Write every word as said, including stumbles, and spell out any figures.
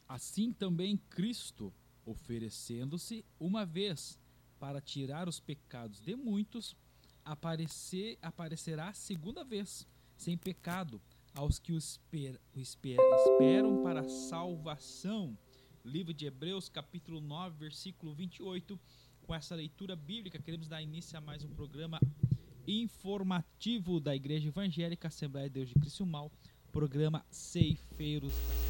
Assim também Cristo, oferecendo-se uma vez para tirar os pecados de muitos, aparecer, aparecerá segunda vez, sem pecado, aos que o, esper, o esper, esperam para a salvação. Livro de Hebreus, capítulo nove, versículo vinte e oito. Com essa leitura bíblica, queremos dar início a mais um programa informativo da Igreja Evangélica Assembleia de Deus de Criciúmal, programa Ceifeiros